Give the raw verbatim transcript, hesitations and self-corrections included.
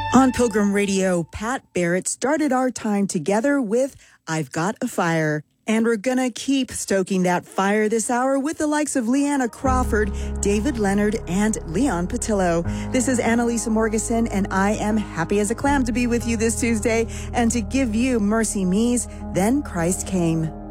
On Pilgrim Radio, Pat Barrett started our time together with I've Got a Fire. And we're going to keep stoking that fire this hour with the likes of Leanna Crawford, David Leonard, and Leon Patillo. This is Annalisa Morgeson, and I am happy as a clam to be with you this Tuesday and to give you Mercy Me's Then Christ Came.